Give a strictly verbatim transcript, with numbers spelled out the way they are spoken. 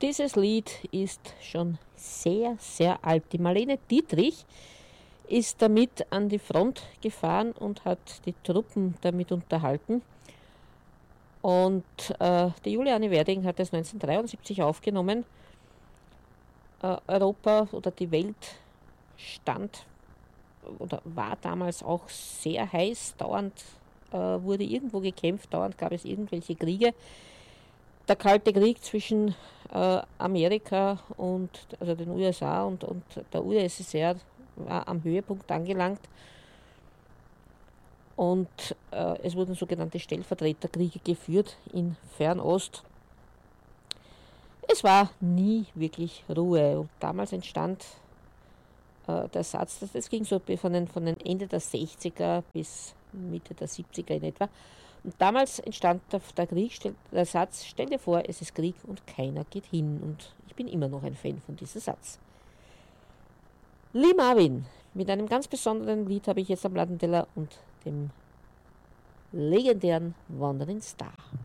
dieses Lied ist schon sehr, sehr alt. Die Marlene Dietrich ist damit an die Front gefahren und hat die Truppen damit unterhalten. Und äh, die Juliane Werding hat es neunzehnhundertdreiundsiebzig aufgenommen. Äh, Europa oder die Welt stand oder war damals auch sehr heiß. Dauernd äh, wurde irgendwo gekämpft, dauernd gab es irgendwelche Kriege. Der Kalte Krieg zwischen äh, Amerika und also den U S A und, und der U d S S R war am Höhepunkt angelangt. Und äh, es wurden sogenannte Stellvertreterkriege geführt in Fernost. Es war nie wirklich Ruhe. Und damals entstand äh, der Satz, das, das ging so von den, von den Ende der sechziger bis Mitte der siebziger in etwa. Und damals entstand der, der, Krieg, stell, der Satz, stell dir vor, es ist Krieg und keiner geht hin. Und ich bin immer noch ein Fan von diesem Satz. Lee Marvin, mit einem ganz besonderen Lied habe ich jetzt am Plattenteller und dem legendären Wandering Star.